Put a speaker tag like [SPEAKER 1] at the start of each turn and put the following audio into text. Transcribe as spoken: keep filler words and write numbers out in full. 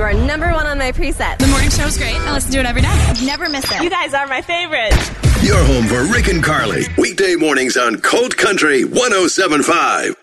[SPEAKER 1] You are number one on my preset.
[SPEAKER 2] The morning show is great. I listen to it every day.
[SPEAKER 3] Never miss it.
[SPEAKER 1] You guys are my favorite.
[SPEAKER 4] Your home for Rick and Carly. Weekday mornings on Colt Country one oh seven point five.